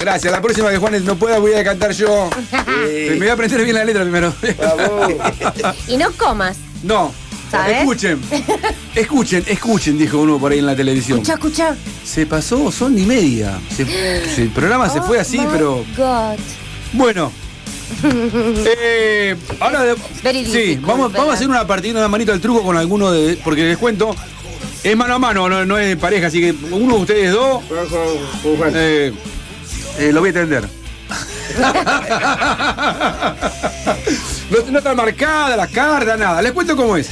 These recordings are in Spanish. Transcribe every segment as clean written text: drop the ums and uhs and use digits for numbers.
Gracias. La próxima que Juanes no pueda voy a cantar yo. Me voy a aprender bien la letra primero. Y no comas. No. ¿Sabes? Escuchen, dijo uno por ahí en la televisión. Escucha. Se pasó, son y media. El programa se fue así, pero. God. Bueno. Ahora sí, vamos a hacer una partida, una manito al truco con alguno de. Porque les cuento. Es mano a mano, no es pareja, así que uno de ustedes dos. Lo voy a entender. No está marcada las cartas, nada. Les cuento cómo es.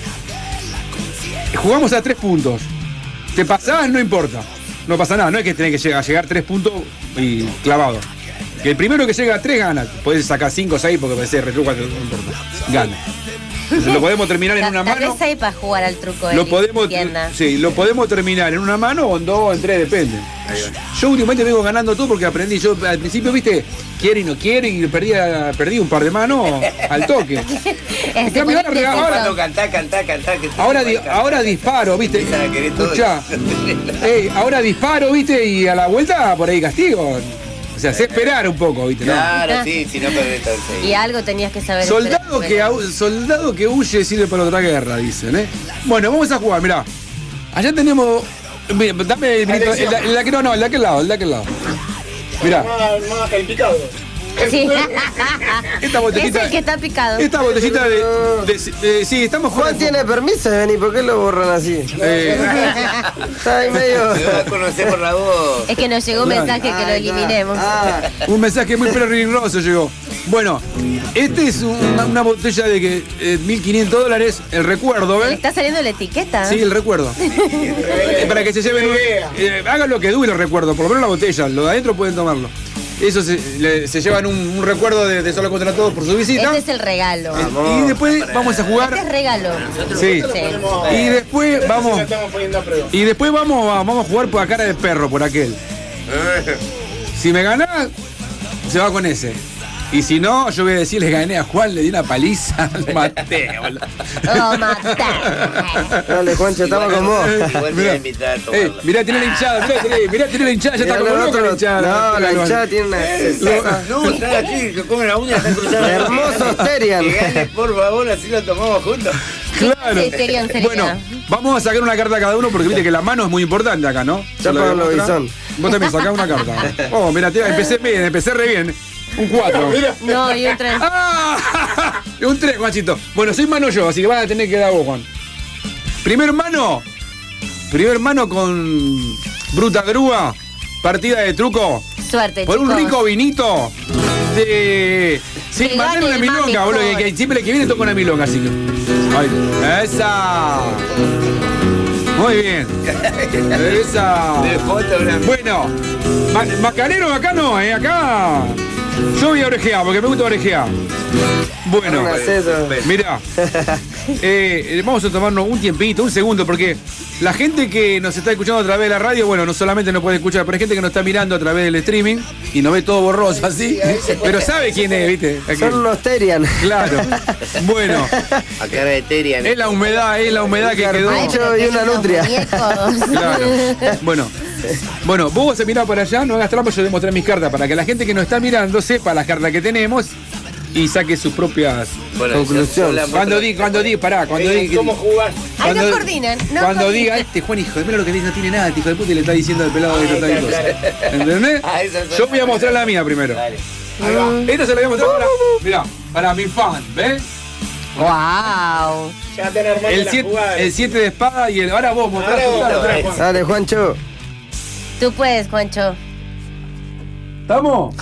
Jugamos a 3 puntos. Te pasás, no importa. No pasa nada, no es que tenés que llegar a 3 puntos y clavado. Que el primero que llega a 3 gana. Podés sacar 5 o 6 porque puede ser retruco, no importa. Gana. Lo podemos terminar en una mano. Tal vez hay para jugar al truco de lo podemos terminar en una mano o en 2 o en 3, depende. Yo últimamente vengo ganando todo porque aprendí. Yo al principio, viste, quiere y no quiere y perdí un par de manos al toque. En cambio, ahora disparo, viste. Escuchá. Ahora disparo, viste, y a la vuelta por ahí castigo. O sea, sé esperar un poco, ¿viste? Claro, ¿no? Sí, si no perdés entonces. Y algo tenías que saber. Soldado que huye sirve para otra guerra, dicen, ¿eh? Bueno, vamos a jugar, mirá. Allá tenemos. Dame el de aquel lado. Mirá. Más el picado. Sí. Esta botellita. Es el que está picado. Esta botellita sí, estamos Juan tiene permiso de venir, ¿por qué lo borran así? Está ahí medio. Me va a conocer por la voz. Es que nos llegó un mensaje que lo eliminemos. Un mensaje muy perrinroso llegó. Bueno, este es una botella de $1.500, el recuerdo, ¿ves? Le está saliendo la etiqueta. Sí, el recuerdo. Para que se lleven hagan lo que dure el recuerdo, por lo menos la botella, lo de adentro pueden tomarlo. Eso se llevan un recuerdo de Solo contra Todos por su visita. Este es el regalo. Y después vamos a jugar. Este es regalo. Sí. Y después vamos. Y después vamos a jugar por la cara de perro, por aquel. Si me ganás, se va con ese. Y si no, yo voy a decir, le gané a Juan, le di una paliza, lo maté, boludo. Lo maté. Dale, Juancho, estamos con vos. Igual te voy a invitar a tomarlo. Mirá, tiene la hinchada, mirá, tiene la hinchada, ya está como loco la hinchada. No, la hinchada tiene una. No, están aquí, que comen la uña, están cruzados. Hermosos Terian. Que gane, por favor, así lo tomamos juntos. Claro. Bueno, vamos a sacar una carta cada uno porque viste que la mano es muy importante acá, ¿no? Ya para los bisón. Vos también sacás una carta. Oh, mira, empecé re bien. Un 4. No, y un 3. ¡Ah! Un 3, Juancito. Bueno, soy mano yo, así que vas a tener que dar vos, Juan. Primer mano con Bruta Grúa. Partida de truco. Suerte, por chicos. Un rico vinito de. Sí, mandale una milonga, boludo. Que siempre que viene toca una milonga, así que. Ay, esa. Muy bien. Esa. Bueno, Macanero acá no, acá. Yo voy a orejear, porque me gusta orejear. Bueno, mirá. Vamos a tomarnos un tiempito, un segundo, porque la gente que nos está escuchando a través de la radio, bueno, no solamente nos puede escuchar, pero hay gente que nos está mirando a través del streaming y nos ve todo borroso así, pero sabe quién es, ¿viste? Son unos Terian. Claro. Bueno. A cara de Terian. Es la humedad que quedó. Y una nutria. Claro. Bueno, vos vas a mirar para allá, no hagas trampa, yo voy a mostrar mis cartas para que la gente que nos está mirando sepa las cartas que tenemos y saque sus propias conclusiones. Cuando diga, ¿cómo jugar? Ahí no coordinan. Cuando diga Juan, hijo de mira lo que dice, no tiene nada, hijo de puta, y le está diciendo al pelado de tal cosa. ¿Entendés? Yo voy a mostrar la mía primero. Esta se la voy a mostrar para mi fan, ¿ves? Wow. Ya tenés el 7 de espada y ahora vos mostrás. Dale, Juancho. Tú puedes, Juancho. ¿Estamos?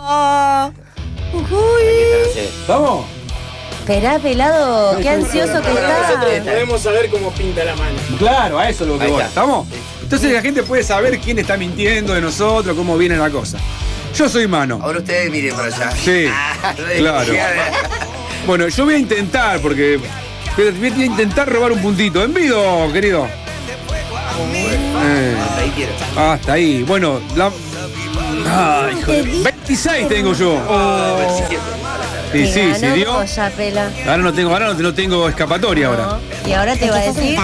¿Estamos? Esperá, pelado, qué ansioso que está. Podemos saber cómo pinta la mano. Claro, a eso es lo que voy. ¿Estamos? Entonces la gente puede saber quién está mintiendo de nosotros, cómo viene la cosa. Yo soy mano. Ahora ustedes miren para allá. Sí, claro. Bueno, yo voy a intentar, porque voy a intentar robar un puntito. ¡Envido, querido! Hasta ahí. Bueno, ay, hijo de... 26 tengo yo. Sí, dio. Ahora no tengo escapatoria ahora. Y ahora te va a decir.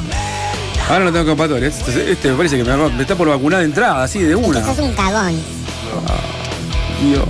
Ahora no tengo escapatoria. Este me parece que me está por vacunar de entrada, así de una. Sos un cagón. Dios.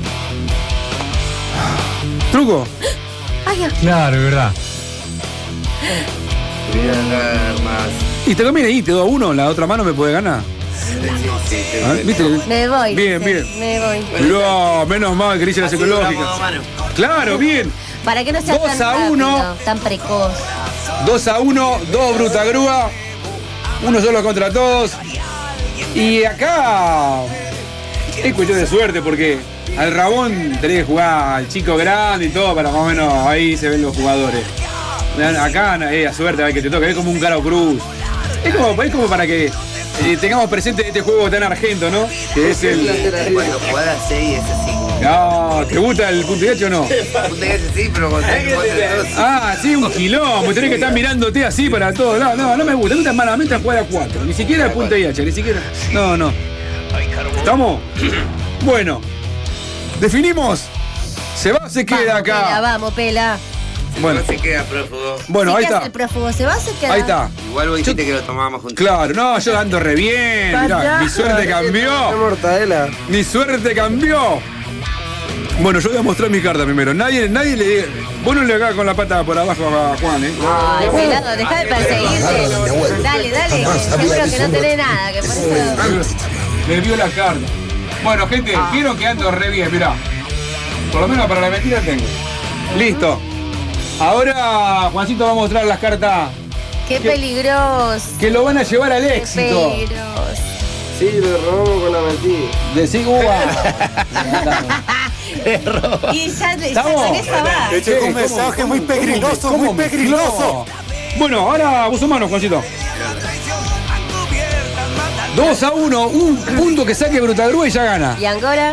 ¿Truco? Ay, ay. Claro, es verdad. Voy a ganar más. Y te conviene ahí, te doy a uno, la otra mano me puede ganar. Sí. Ah, ¿viste? Me voy. Bien, dice. bien. Me voy. Mirá, menos mal que le hice la Así psicológica. jugamos dos manos. Claro, bien. Para que no sea 2 tan a 1. rápido, tan precoz. 2-1, 2 Bruta Grúa. Uno solo contra todos. Y acá es cuestión de suerte porque al Rabón tenés que jugar al chico grande y todo para más o menos ahí se ven los jugadores. Acá a suerte, hay que te toca, es como un Caro Cruz. Es como para que tengamos presente este juego tan argento, ¿no? Que es el. Cuando jugás a 6 es así. No, ¿te gusta el punto y hecho o no? Sí, pero con 3 Ah, sí, un quilombo. Tenés que estar mirándote así para todo. No me gusta. Me gusta malamente jugar a 4. Ni siquiera el punta y hacha, ni siquiera. No. ¿Estamos? Bueno. Definimos. ¿Se va o se queda Vamos, acá? Pela, vamos, Pela. Bueno. No se queda prófugo. Bueno, ¿Sí ahí que hace está. el prófugo? ¿Se va o se queda? Ahí está. Igual vos dijiste que lo tomábamos juntos. Claro, no, yo ando re bien. Mirá, mi suerte Qué cambió. mortadela. Mi suerte cambió. Bueno, yo voy a mostrar mi carta primero. Nadie le diga. Vos no le hagas con la pata por abajo a Juan, ¿eh? Ay, Pelado, deja de perseguirte. Dale, que seguro que no tenés nada, que por eso. Le vio la carta. Bueno, gente, vieron que ando re bien, mirá. Por lo menos para la mentira tengo. Listo. Ahora, Juancito va a mostrar las cartas Qué peligroso. que lo van a llevar al Qué éxito. peligroso. Sí, lo robamos con la mentira. Decí, Y ya ¿Estamos? con esa va. Este es un mensaje muy pegriloso, ¿Cómo muy pegriloso. Bueno, ahora vos mano, Juancito. 2-1, un punto que saque Brutagrúa y ya gana. ¿Y Angora?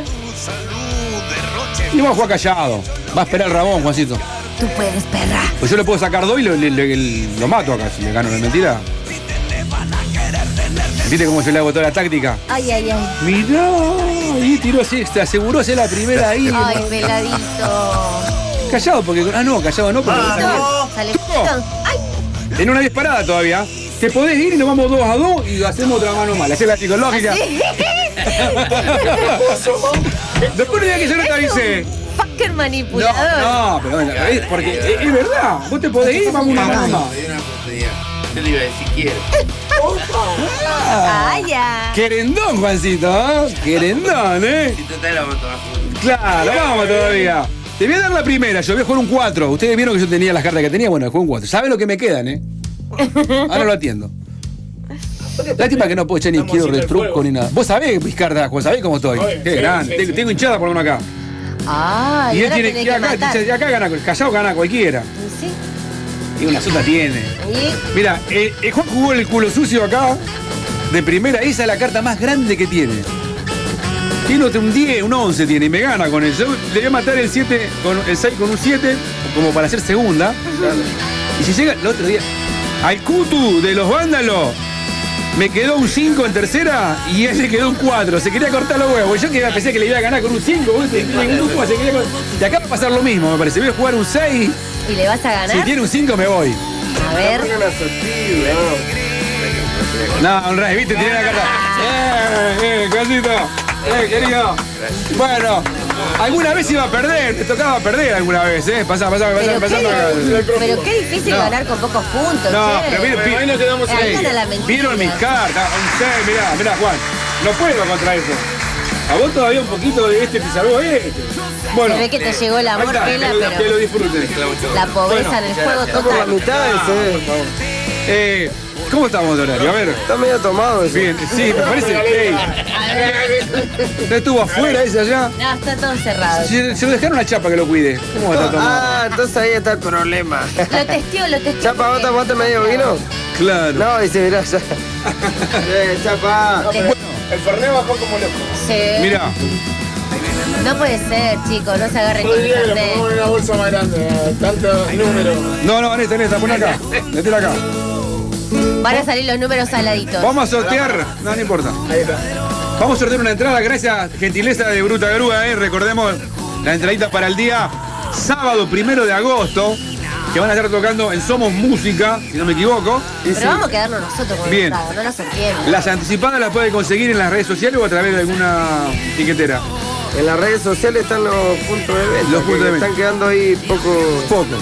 Y va a jugar callado. Va a esperar el Rabón, Juancito. Tú puedes, perra. Pues yo le puedo sacar 2 y lo mato acá si le gano la mentira. ¿Viste cómo yo le hago toda la táctica? Ay, ay, ay. Mirá, y tiró así, se aseguró hacer la primera ahí. Ay, peladito. Callado, porque. No, callado no, porque. Sale. Ay, En una disparada todavía. Te podés ir y nos vamos 2-2 y hacemos otra mano mal. Hacés la psicológica. ¿sí? Después de que yo no te avisé. Fucker manipulador. No, pero bueno, porque es verdad. Vos te podés ir y vamos una mano mal. Me dio una oportunidad. Yo le iba a decir quiero. Ay, ya. Querendón, Juancito, ¿eh? Querendón, ¿eh? Si total la vamos a tomar juntos. Claro, vamos todavía. Te voy a dar la primera, yo voy a jugar un 4. Ustedes vieron que yo tenía las cartas que tenía, bueno, jugué un 4. ¿Saben lo que me quedan, eh? Ahora lo atiendo. Lástima que no puedo echar ni quiero retruco ni nada. Vos sabés mis cartas, vos sabés cómo estoy. Oye, Qué sí, grande. sí, sí. Tengo hinchada por uno acá. Ay, Y él ahora tiene tenés que que acá, matar. dice, acá gana, callado gana cualquiera. Sí. Y una sota tiene. Y Mira, Juan jugó el culo sucio acá. De primera, esa es la carta más grande que tiene. Tiene un 10, un 11 tiene y me gana con eso. Le voy a matar el 7, el 6 con un 7, como para hacer segunda. Y si llega el otro día, al Cutu de los vándalos, me quedó un 5 en tercera y él le quedó un 4. Se quería cortar los huevos. Yo pensé que le iba a ganar con un 5, y acá va a pasar lo mismo, me parece. Voy a jugar un 6. ¿Y le vas a ganar? Si tiene un 5 me voy. A ver. Una sortilla, No, un rey, viste, tiene la carta. Cosito. Querido. Bueno, alguna vez iba a perder, me tocaba perder alguna vez, Pasaba. Pero qué difícil No. ganar con pocos puntos. No, che. pero ahí nos quedamos Ahí Ey, gana la mentira. vieron mis cartas, un 6, mirá, Juan. No puedo contra eso. A vos todavía un poquito de te sabés este. Bueno. Se ve que te llegó el ahí amor, está, Pela, que lo pero disfruten. la pobreza Bueno, en el juego está por la total. mitad ese. ¿Cómo estamos de horario? A ver. Está medio tomado ese. Bien, sí, me parece. Ey, ¿ya estuvo afuera ese allá? No, está todo cerrado. Se lo dejaron a Chapa que lo cuide. ¿Cómo va a estar tomando? Ah, entonces ahí está el problema. Lo testeó. Chapa, ¿vos tomaste medio vino? Claro. No, dice, mirá, ya. Chapa. El Fernet bajó como loco. Sí. Mirá, No puede ser, chicos. No se agarren Todo con el día que lo internet. ponemos en una bolsa más grande. Tantos números. no, en esta, pon acá. Métela acá. Van a salir los números saladitos. Vamos a sortear. No importa. Ahí está. Vamos a sortear una entrada, gracias, gentileza de Bruta Grúa, Recordemos la entradita para el día sábado 1 de agosto. que van a estar tocando en Somos Música, si no me equivoco. Pero vamos a quedarnos nosotros con Bien. el no las sorteemos. Las anticipadas las puede conseguir en las redes sociales o a través de alguna tiquetera. En las redes sociales están los puntos de venta. Los puntos de venta. Están quedando ahí poquito.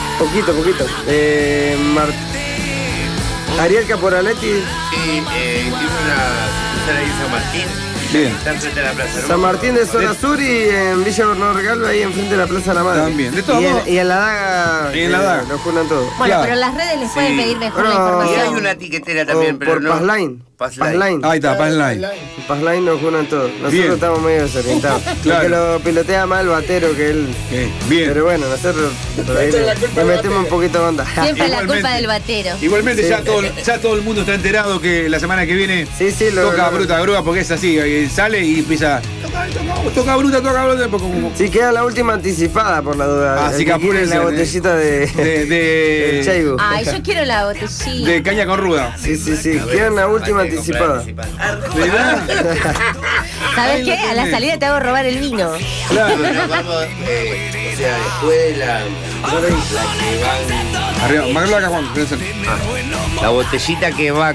Ariel Caporaletti. Sí, tiene una sucursal ahí en San Martín. Bien. Está enfrente de la Plaza San Martín de Zona De- Sur y en Villa Bernardo Galvez, ahí enfrente de la Plaza de la Madre. También. De todos y, modos- y en la Daga. Y en la Daga. Lo juntan todo. Bueno, Claro. pero en las redes les pueden Sí. pedir mejor la No. Y información. hay una tiquetera también, O pero por no. Passline. Passline. Ahí está, Passline. Passline nos juntan todo. Nosotros Bien. estamos medio desorientados. Claro. Que lo pilotea más el batero que él. Bien. Pero bueno, nosotros por ahí le metemos un poquito de onda. Siempre la Igualmente. culpa del batero. Igualmente Sí. ya todo el mundo está enterado que la semana que viene Sí, toca Bruta Grúa porque es así, sale y empieza toca Bruta, pues como Sí, queda la última anticipada por la duda. Así El que quiere apúrense, la botellita de de Cheibu. Ay, yo quiero la botellita. de caña con ruda. Sí, queda en la última anticipada. ¿Verdad? ¿Sabes Ay, qué? lo A la tenés. salida te hago robar el vino. Claro. Nos vamos, o sea, después de la que van. Arriba, más larga, Juan. La botellita que va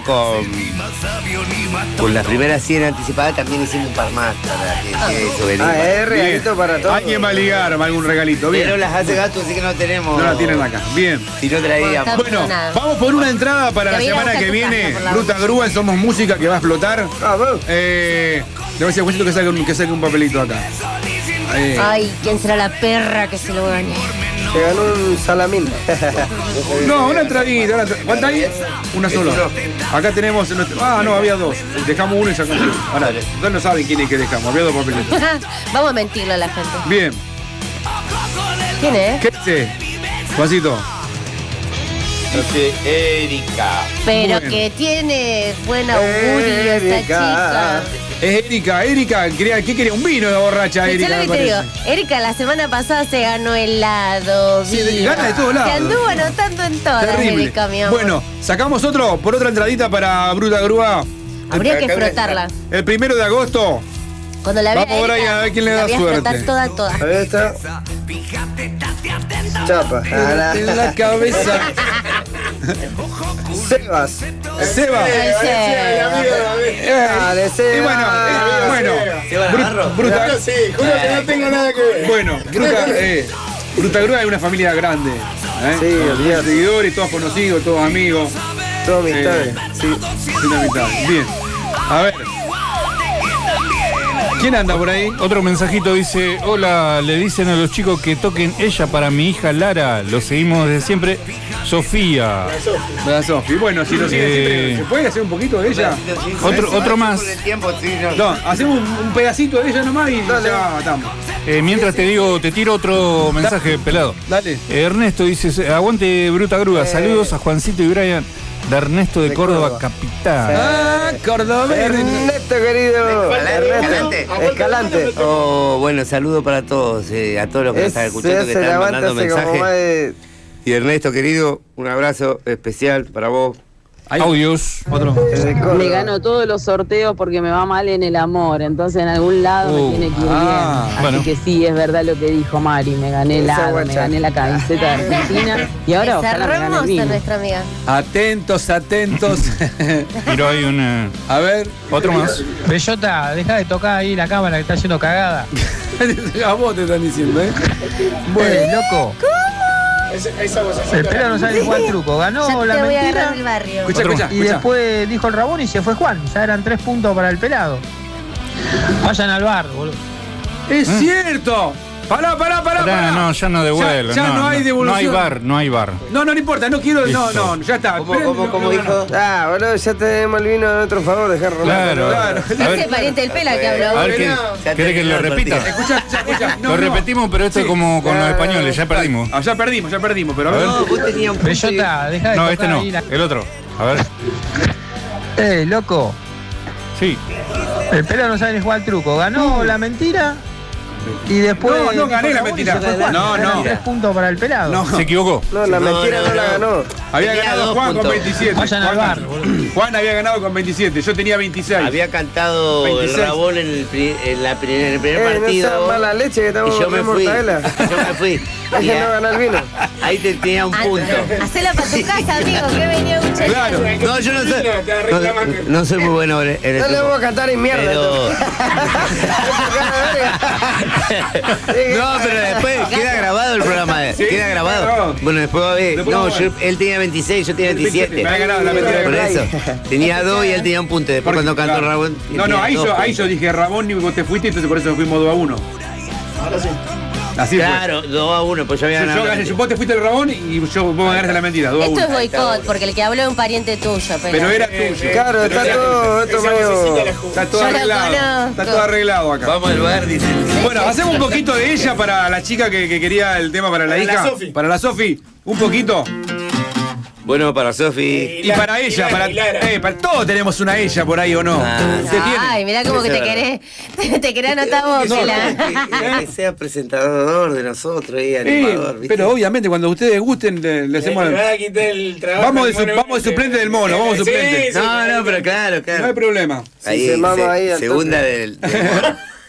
con las primeras 100 anticipadas, también hicimos un par más para que souvenir. Es regalito para todos. Alguien va a ligar algún regalito. Pero Bien. las hace gato, así que no tenemos. No la tienen acá. Bien. Si no traíamos. Bueno, Nada. vamos por una entrada para Te la voy a ir a semana buscar que tu viene. casa por la Bruta Grúa en Somos Música que va a explotar. Vamos. Le voy a decir a Juancito que saque un papelito acá. Ay, ¿quién será la perra que se lo gane? Se ganó un salamín. No, una entradita. ¿Cuánta hay? Una sola. Acá tenemos. No, había dos. Dejamos uno y sacamos uno. Ahora, ustedes no saben quién es que dejamos. Había dos papelitos. Vamos a mentirle a la gente. Bien. ¿Quién es? ¿Qué dice? Juancito. Dice Erika. Pero Bueno. que tiene buen augurio esta Erika. chica. Es Erika, ¿qué quería? Un vino de borracha, ¿Sabes Erika, lo me que te digo? parece. Erika la semana pasada se ganó helado, Sí, vino. gana de todos lados. Se anduvo anotando en todas, Terrible. Erika, mi amor. Bueno, sacamos otro por otra entradita para Bruta Grúa. Habría que frotarla. El 1 de agosto. Cuando la vea Vamos, Erika, Brian, a ver quién le la da voy a suerte. frotar toda. Ahí está. Chapa. En la cabeza. Sebas. Seba. Dale, Y Sebas. bueno, Bruta, Sí, juro que no tengo nada que ver. bueno, Bruta Grúa es una familia grande. Sí, olvidate. Seguidores, todos conocidos, todos amigos. Todo amistades. Sí. Una mitad. Bien. A ver. ¿Quién anda por ahí? Otro mensajito dice, hola, le dicen a los chicos que toquen ella para mi hija Lara, lo seguimos desde siempre, Sofía. La Sofi. Bueno, si lo sigue siempre, ¿se puede hacer un poquito de ella? Otro más. No, hacemos un pedacito de ella nomás y ya estamos. Mientras te tiro otro mensaje pelado. Dale. Ernesto dice, aguante Bruta Grúa, saludos a Juancito y Brian de Ernesto de Córdoba, capital. Ah, Córdoba. Ernesto, querido. Escalante. Escalante. Oh, bueno, saludo para todos, a todos los que nos están escuchando, que Se están levanta mandando hace como más mensajes. de... Y Ernesto, querido, un abrazo especial para vos. Audios. Otro. de Córdoba. Me gano todos los sorteos porque me va mal en el amor, entonces en algún lado me tiene que ir bien. Así bueno. que sí, es verdad lo que dijo Mari, me gané el Esa helado, me guacha. gané la camiseta de Argentina y ahora Es ojalá me gane el hermosa vino. nuestra amiga. Atentos. Tiro ahí una... A ver. Otro más. Bellota, deja de tocar ahí la cámara que está yendo cagada. A vos te están diciendo, ¿eh? Bueno. Loco. Esa voz El pelo no sabe jugar truco. Ganó Ya la te voy a mentira. agarrar del barrio. Escucha. Y después dijo el Rabón y se fue Juan. Ya eran 3 puntos para el pelado. Vayan al bar, boludo. ¡Es cierto! Pará. No, ya no devuelve. Ya no hay devolución. No hay bar. No importa, no quiero. No, ya está. ¿Cómo dijo? Ah, boludo, ya tenemos el vino a nuestro favor, dejar romper. Claro. Claro. A ver, Ese pariente del pela que habló. a ver, Ya ¿querés que lo terminó el repita? partido. Escucha. Lo repetimos, pero esto es como con los españoles, ya perdimos. Ah, ya perdimos, pero a ver. No, vos tenías un punto Bellota, deja de No, tocar este no, ahí la... el otro. A ver. Loco. Sí. El pelo no sabe ni jugar truco. Ganó la mentira Y después. No gané la mentira. No. 3 puntos para el pelado. No. Se equivocó. No, la mentira no la ganó. Había Tenía ganado 2 Juan con puntos. 27. Vayan al bar, boludo. Juan había ganado con 27. Yo tenía 26. Había cantado 26. el Rabón en el primer No partido. sea mala leche que estamos y yo me con fui. mortadela. Yo me fui. Es que no ganó el vino. Ahí tenía un punto. Hacelo para tu casa, amigo, que venía un chelito. Claro. No, yo no soy muy bueno en No le vamos a cantar en mierda. Pero... Pero... No, pero después queda grabado el programa. Sí, Queda grabado. claro. Bueno, después va a ver. Después No, vamos a ver. él tenía 26, yo tenía 27. Me había ganado la mentira. Por eso. Tenía 2 y él tenía un punto. Después cuando cantó Claro. Rabón. él No, tenía ahí 2 yo puntos. dije Rabón y vos te fuiste, entonces por eso fuimos 2-1. Ahora sí. Así Claro, 2-1, pues yo había fue. ganado. Yo gané, vos te fuiste el Rabón y vos me ganaste la mentira. 2-1. Esto es boicot, porque el que habló es un pariente tuyo. Pero era tuyo. Claro, está todo esto medio... Está todo Yo lo arreglado. conozco. Está todo arreglado acá. Vamos al bar, dice. Bueno, hacemos un poquito de ella para la chica que quería el tema para la Para la hija. Sofi. Para la Sofi. Un poquito. Bueno, para Sofi. Y para ella, para todos tenemos una ella por ahí o no. ¿Usted tiene? Ay, mirá como que te querés anotar vos, Pela. Que sea presentador de nosotros y animador, ¿viste? Pero obviamente cuando ustedes gusten le hacemos. Le van a quitar el trabajo. Vamos al mono de este. suplente del mono, vamos de suplente. Sí, No, pero claro. No hay problema. Si se mama ahí al segunda toque. del mono.